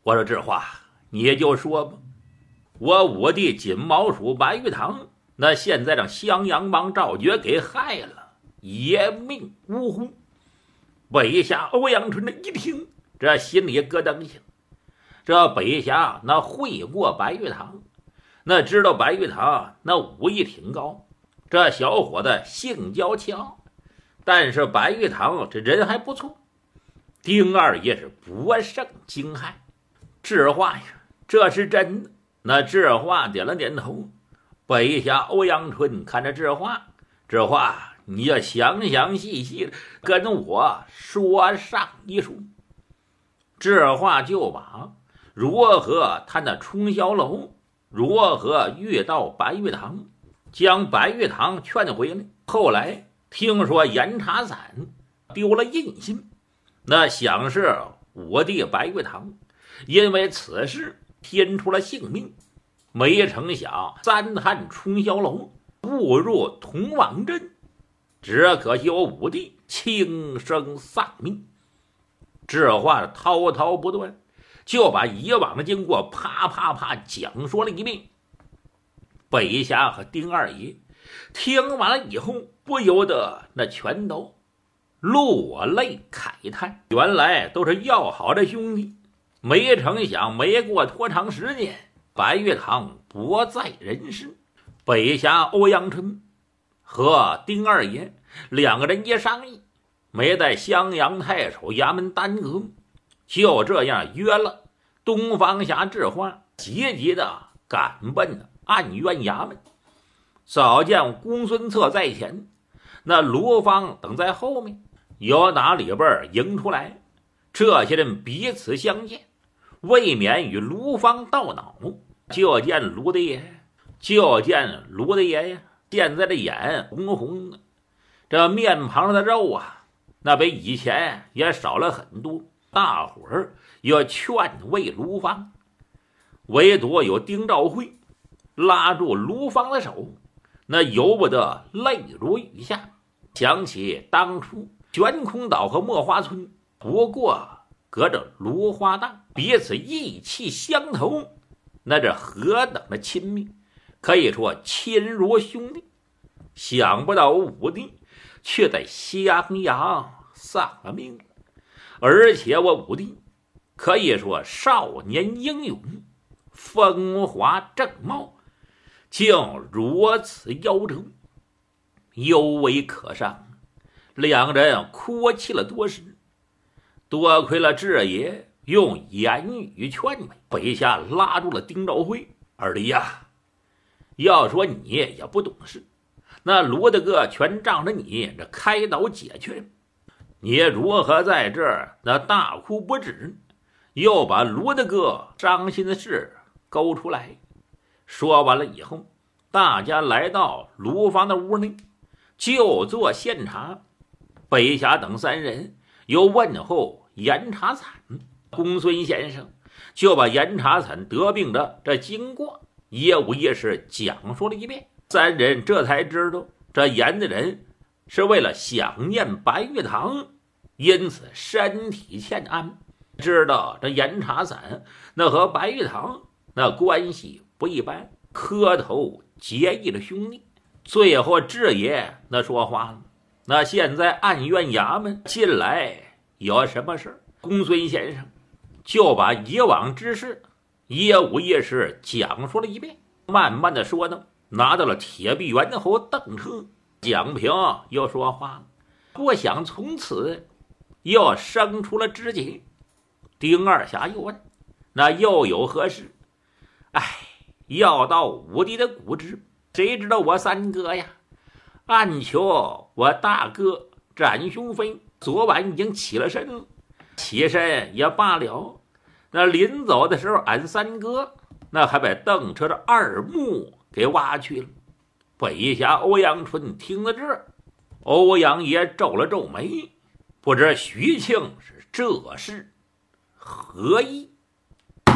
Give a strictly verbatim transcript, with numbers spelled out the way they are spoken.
我说这话你就说吧，我五弟金毛鼠白玉堂，那现在让襄阳王赵觉给害了，也命呜呼。北下欧阳春的一听，这心里咯噔一下。这北下那会过白玉堂，那知道白玉堂那武艺挺高，这小伙子性娇俏，但是白玉堂这人还不错。丁二爷是博胜惊骇，智化呀，这是真的。那智化点了点头。北下欧阳春看着智化，智化你要详详细细的跟我说上一说。智化就把如何他那冲霄楼，如何遇到白玉堂，将白玉堂劝回来。后来听说严查散丢了印信，那想是我弟白玉堂因为此事添出了性命，没成想三探冲霄楼，误入同王镇，只可惜我五弟轻生丧命。这话滔滔不断，就把以往的经过啪啪啪讲说了一遍。北侠和丁二爷听完了以后，不由得那全都落泪慨叹，原来都是要好的兄弟，没成想没过多长时间，白玉堂不在人世。北侠欧阳春和丁二爷两个人一商议，没在襄阳太守衙门耽搁，就这样约了东方侠智化，急急的赶奔案院衙门。早见公孙策在前，那卢方等在后面，由打里边迎出来。这些人彼此相见，未免与卢方道恼，就见卢大爷就见卢大爷呀，现在的眼红红的，这面庞上的肉啊，那比以前也少了很多。大伙儿要劝慰卢方，唯独有丁兆辉拉住卢方的手，那由不得泪如雨下。想起当初悬空岛和墨花村不过隔着芦花荡，彼此意气相投，那这何等的亲密，可以说亲如兄弟。想不到武帝却在襄阳丧了命，而且我武帝可以说少年英勇，风华正茂，竟如此夭折，尤为可伤。两人哭泣了多时，多亏了智爷用言语劝慰，北下拉住了丁兆辉。二弟呀，要说你也不懂事，那罗大哥全仗着你这开导解劝，你如何在这儿那大哭不止，又把罗大哥伤心的事勾出来。说完了以后，大家来到卢方的屋内，就做献茶。北侠等三人又问候严查惨，公孙先生就把严查惨得病的这经过一五一十讲述了一遍。三人这才知道，这严的人是为了想念白玉堂，因此身体欠安。知道这严查惨那和白玉堂那关系不一般，磕头结义的兄弟。最后智爷那说话了，那现在案院衙门进来有什么事？公孙先生就把以往之事一五一十讲述了一遍，慢慢的说道。拿到了铁臂猿侯邓彻，蒋平又说话了，不想从此又生出了知己。丁二侠又问，那又有何事？哎，要到武帝的骨殖，谁知道我三哥呀，暗求我大哥展雄飞昨晚已经起了身了，起身也罢了，那临走的时候，俺三哥那还把邓彻的二目给挖去了。北侠欧阳春听了这，欧阳爷皱了皱眉，不知徐庆是这是何意。